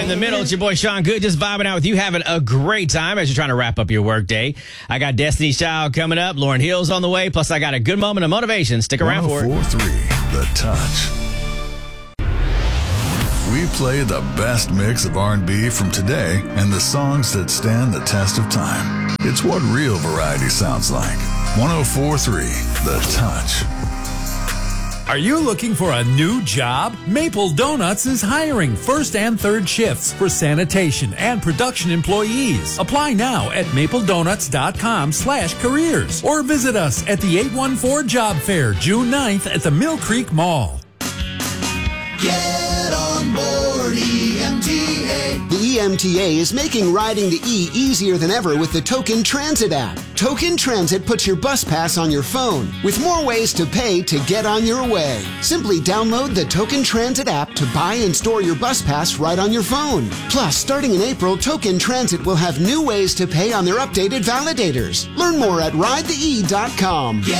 in the middle. It's your boy Sean Good, just vibing out with you, having a great time as you're trying to wrap up your work day. I got Destiny's Child coming up. Lauryn Hill's on the way. Plus, I got a good moment of motivation. Stick around for it. 104.3 The Touch. We play the best mix of R&B from today and the songs that stand the test of time. It's what real variety sounds like. 104.3 The Touch. Are you looking for a new job? Maple Donuts is hiring first and third shifts for sanitation and production employees. Apply now at mapledonuts.com/careers or visit us at the 814 Job Fair, June 9th at the Mill Creek Mall. Get on board EMTA. The EMTA is making riding the E easier than ever with the Token Transit app. Token Transit puts your bus pass on your phone with more ways to pay to get on your way. Simply download the Token Transit app to buy and store your bus pass right on your phone. Plus, starting in April, Token Transit will have new ways to pay on their updated validators. Learn more at ridethee.com.